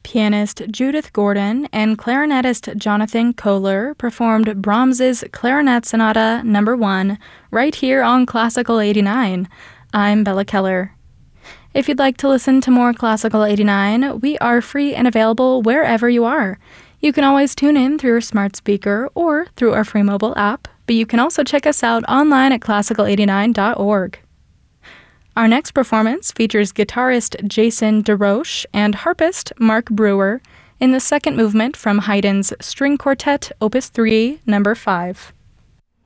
pianist Judith Gordon and clarinetist Jonathan Kohler performed Brahms's Clarinet Sonata No. 1 right here on Classical 89. I'm Bella Keller. If you'd like to listen to more Classical 89, we are free and available wherever you are. You can always tune in through your smart speaker or through our free mobile app, but you can also check us out online at classical89.org. Our next performance features guitarist Jason DeRoche and harpist Mark Brewer in the second movement from Haydn's String Quartet, Opus 3, No. 5.